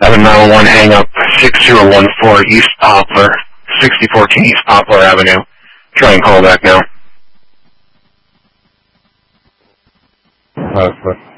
1191 hang up 6014 East Poplar, 6014 East Poplar Avenue. Try and call back now. Perfect.